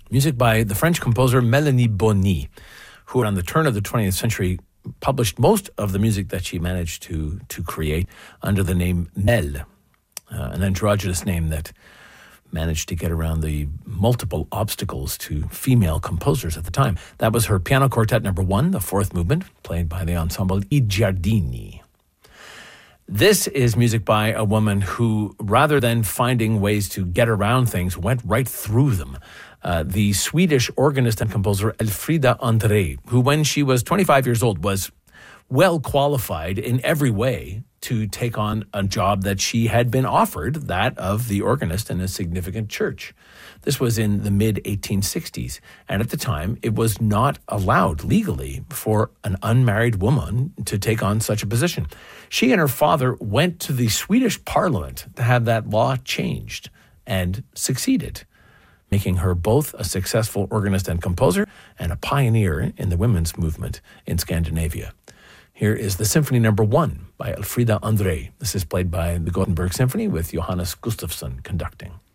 Music by the French composer Mélanie Bonny, who on the turn of the 20th century published most of the music that she managed to create under the name Mel, an androgynous name that managed to get around the multiple obstacles to female composers at the time. That was her Piano Quartet No. 1, the fourth movement, played by the ensemble I Giardini. This is music by a woman who, rather than finding ways to get around things, went right through them. The Swedish organist and composer Elfrida André, who when she was 25 years old was well qualified in every way to take on a job that she had been offered, that of the organist in a significant church. This was in the mid-1860s, and at the time, it was not allowed legally for an unmarried woman to take on such a position. She and her father went to the Swedish parliament to have that law changed, and succeeded, making her both a successful organist and composer and a pioneer in the women's movement in Scandinavia. Here is the Symphony No. 1 by Elfrida André. This is played by the Gothenburg Symphony with Johannes Gustafsson conducting.